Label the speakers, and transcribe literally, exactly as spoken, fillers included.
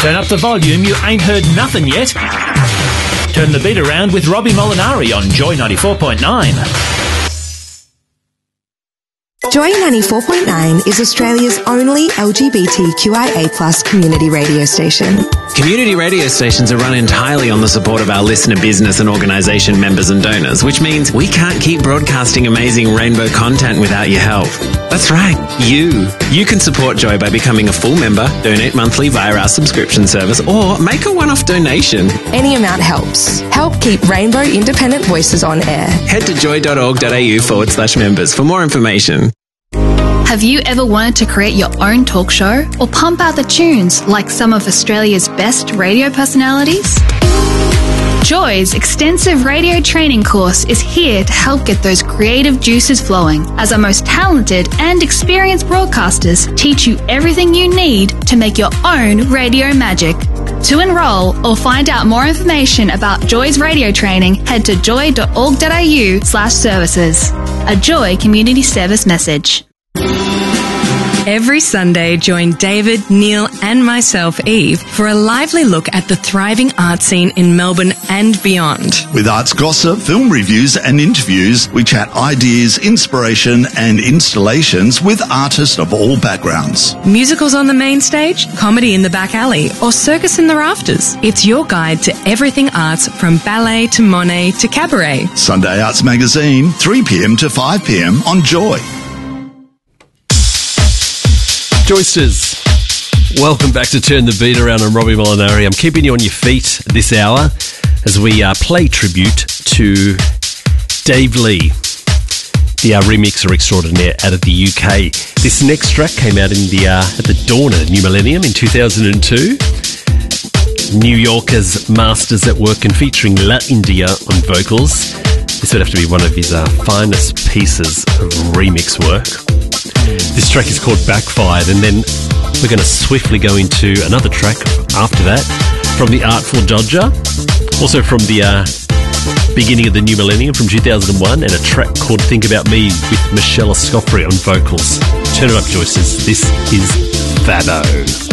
Speaker 1: Turn up the volume, you ain't heard nothing yet. Turn the beat around with Robbie Molinari on Joy ninety-four point nine.
Speaker 2: Joy ninety-four point nine is Australia's only L G B T Q I A plus community radio station.
Speaker 3: Community radio stations are run entirely on the support of our listener business and organisation members and donors, which means we can't keep broadcasting amazing rainbow content without your help. That's right, you. You can support Joy by becoming a full member, donate monthly via our subscription service, or make a one-off donation.
Speaker 2: Any amount helps. Help keep Rainbow Independent Voices on air.
Speaker 3: Head to joy.org.au forward slash members for more information.
Speaker 4: Have you ever wanted to create your own talk show or pump out the tunes like some of Australia's best radio personalities? Joy's extensive radio training course is here to help get those creative juices flowing as our most talented and experienced broadcasters teach you everything you need to make your own radio magic. To enrol or find out more information about Joy's radio training, head to joy.org.au slash services. A Joy Community Service message.
Speaker 5: Every Sunday, join David, Neil and myself, Eve, for a lively look at the thriving art scene in Melbourne and beyond.
Speaker 6: With arts gossip, film reviews and interviews, we chat ideas, inspiration and installations with artists of all backgrounds.
Speaker 5: Musicals on the main stage, comedy in the back alley or circus in the rafters. It's your guide to everything arts, from ballet to Monet to cabaret.
Speaker 6: Sunday Arts Magazine, three p.m. to five p.m. on Joy.
Speaker 7: Joysters, welcome back to Turn the Beat Around. I'm Robbie Molinari. I'm keeping you on your feet this hour as we uh, play tribute to Dave Lee, the uh, remixer extraordinaire out of the U K. This next track came out in the uh, at the dawn of the new millennium in two thousand two. New Yorker's Masters at Work and featuring La India on vocals. This would have to be one of his uh, finest pieces of remix work. This track is called Backfired, and then we're going to swiftly go into another track after that from the Artful Dodger, also from the uh, beginning of the new millennium from two thousand one, and a track called Think About Me with Michelle Escofri on vocals. Turn it up, Joyces. This is Fado.